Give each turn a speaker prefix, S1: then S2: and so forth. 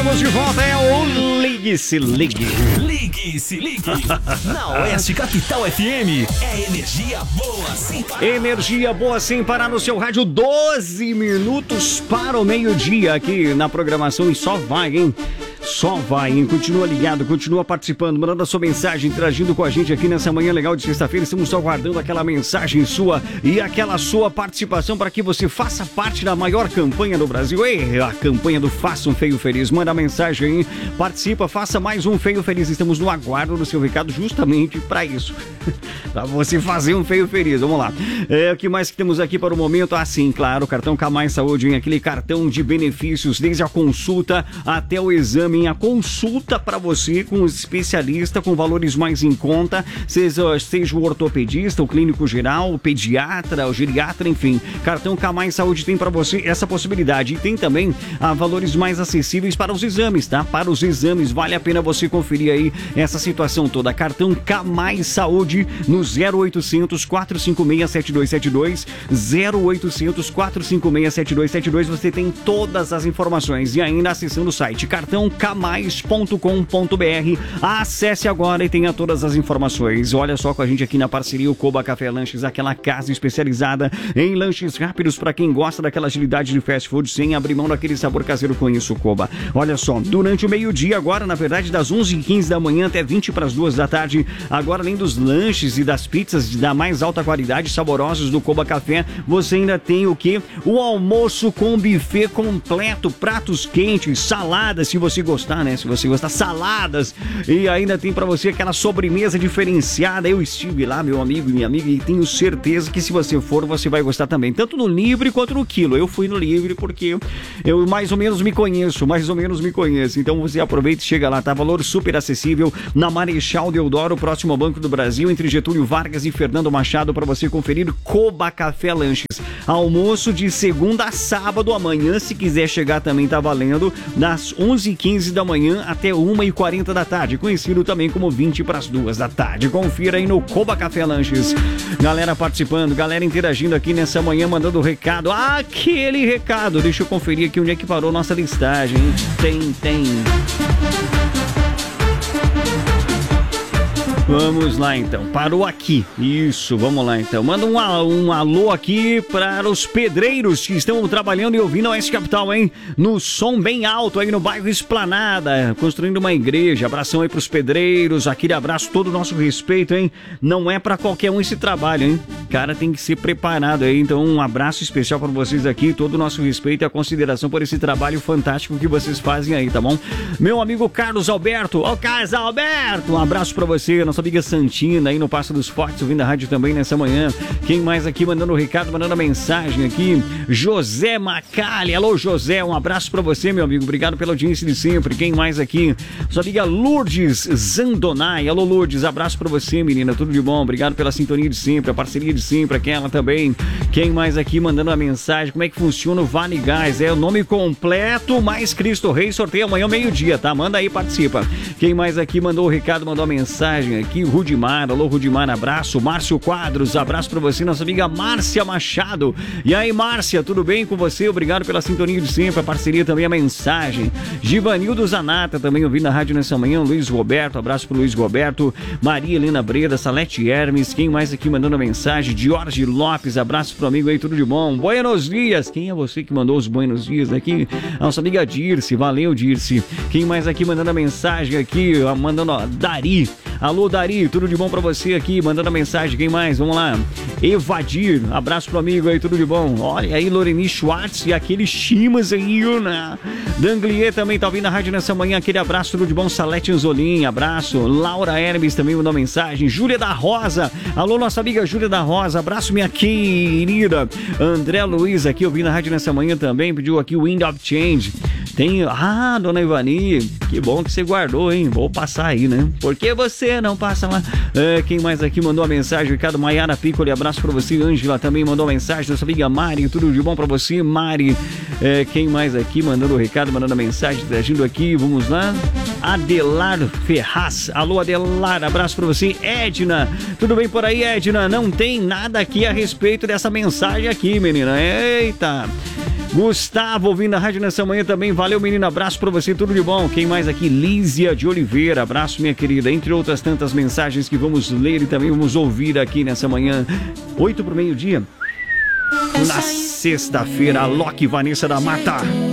S1: Estamos de volta, é o Ligue-se Ligue.
S2: Ligue-se Ligue. Na Oeste Capital FM, é energia boa sem parar.
S1: Energia boa sem parar no seu rádio, 12 minutos para o meio-dia aqui na programação e só vai, hein? Só vai, hein? Continua ligado, continua participando, mandando a sua mensagem, interagindo com a gente aqui nessa manhã legal de sexta-feira. Estamos só aguardando aquela mensagem sua e aquela sua participação para que você faça parte da maior campanha do Brasil. A campanha do Faça um Feio Feliz. Manda mensagem, hein? Participa, faça mais um Feio Feliz. Estamos no aguardo do seu recado justamente para isso. Para você fazer um Feio Feliz. Vamos lá. O que mais que temos aqui para o momento? Sim, claro, o cartão Camais Saúde, hein? Aquele cartão de benefícios, desde a consulta até o exame. A consulta para você com um especialista com valores mais em conta, seja o ortopedista, o clínico geral, o pediatra, o geriatra, enfim. Cartão Camais Saúde tem para você essa possibilidade. E tem também valores mais acessíveis para os exames, tá? Para os exames, vale a pena você conferir aí essa situação toda. Cartão Camais Saúde no 0800 456 7272, 0800 456 7272. Você tem todas as informações e ainda acessando o site cartãocamais.com.br. Acesse agora e tenha todas as informações. Olha só com a gente aqui na parceria o Koba Café Lanches, aquela casa especializada em lanches rápidos para quem gosta daquela agilidade de fast food sem abrir mão daquele sabor caseiro. Com isso, Koba. Olha só, durante o meio-dia agora, na verdade, das 11h15 da manhã até 20 para as 2 da tarde, agora além dos lanches e das pizzas da mais alta qualidade, saborosos do Koba Café, você ainda tem o quê? O almoço com buffet completo, pratos quentes, saladas, se você gostar, né? Se você gostar, saladas, e ainda tem pra você aquela sobremesa diferenciada. Eu estive lá, meu amigo e minha amiga, e tenho certeza que se você for, você vai gostar também, tanto no livre quanto no quilo. Eu fui no livre porque eu mais ou menos me conheço, então você aproveita e chega lá, tá? Valor super acessível na Marechal Deodoro, próximo ao Banco do Brasil, entre Getúlio Vargas e Fernando Machado, para você conferir Koba Café Lanches. Almoço de segunda a sábado, amanhã, se quiser chegar também tá valendo, das 11h15 da manhã até 1h40 da tarde, conhecido também como 20 para as 2 da tarde. Confira aí no Koba Café Lanches. Galera participando, galera interagindo aqui nessa manhã, mandando recado. Aquele recado, deixa eu conferir aqui onde é que parou nossa listagem. Tem. Vamos lá então, parou aqui. Isso, vamos lá então. Manda um alô aqui para os pedreiros que estão trabalhando e ouvindo a Oeste Capital, hein? No som bem alto aí no bairro Esplanada, construindo uma igreja. Abração aí pros pedreiros, aquele abraço, todo o nosso respeito, hein? Não é para qualquer um esse trabalho, hein? Cara, tem que ser preparado aí. Então um abraço especial para vocês aqui, todo o nosso respeito e a consideração por esse trabalho fantástico que vocês fazem aí, tá bom? Meu amigo Carlos Alberto, Carlos Alberto, um abraço para você, nossa amiga Santina aí no Passo dos Fortes, ouvindo a rádio também nessa manhã. Quem mais aqui mandando o recado, mandando a mensagem aqui? José Macali. Alô, José, um abraço pra você, meu amigo. Obrigado pela audiência de sempre. Quem mais aqui? Sua amiga Lourdes Zandonai. Alô, Lourdes, abraço pra você, menina. Tudo de bom? Obrigado pela sintonia de sempre, a parceria de sempre, aquela também. Quem mais aqui mandando a mensagem? Como é que funciona o Vale Gás? É o nome completo, mais Cristo Rei, sorteio amanhã meio-dia, tá? Manda aí, participa. Quem mais aqui mandou o recado, mandou a mensagem aqui? Rudimar, alô Rudimar, abraço. Márcio Quadros, abraço pra você, nossa amiga Márcia Machado. E aí, Márcia, tudo bem com você? Obrigado pela sintonia de sempre, a parceria também, a mensagem. Givanildo Zanata, também ouvindo a rádio nessa manhã. Luiz Roberto, abraço pro Luiz Roberto. Maria Helena Breda, Salete Hermes, quem mais aqui mandando a mensagem? Jorge Lopes, abraço pro amigo aí, tudo de bom. Buenos dias, quem é você que mandou os buenos dias aqui? A nossa amiga Dirce, valeu Dirce. Quem mais aqui mandando a mensagem aqui? Mandando, Dari. Alô, Dari, tudo de bom pra você aqui, mandando a mensagem. Quem mais? Vamos lá. Evadir, abraço pro amigo aí, tudo de bom. Olha aí, Loreni Schwartz e aquele Chimas aí, né? Danglier também tá ouvindo a rádio nessa manhã, aquele abraço, tudo de bom. Salete Anzolim, abraço. Laura Hermes também mandou mensagem. Júlia da Rosa, alô, nossa amiga Júlia da Rosa, abraço, minha querida. André Luiz aqui ouvindo a rádio nessa manhã também, pediu aqui o Wind of Change. Tem, dona Ivani, que bom que você guardou, hein? Vou passar aí, né? Por que você não passa lá? Quem mais aqui mandou a mensagem? Ricardo Maiara Piccoli, abraço pra você. Ângela também mandou a mensagem. Nossa amiga Mari, tudo de bom pra você, Mari. Quem mais aqui mandando o recado, mandando a mensagem, interagindo aqui? Vamos lá. Adelar Ferraz, alô Adelar, abraço pra você. Edna, tudo bem por aí, Edna? Não tem nada aqui a respeito dessa mensagem aqui, menina. Eita! Gustavo, ouvindo a rádio nessa manhã também. Valeu, menino. Abraço pra você, tudo de bom. Quem mais aqui? Lízia de Oliveira. Abraço, minha querida. Entre outras tantas mensagens que vamos ler e também vamos ouvir aqui nessa manhã. 8 pro meio-dia. Na sexta-feira, Loki Vanessa da Mata.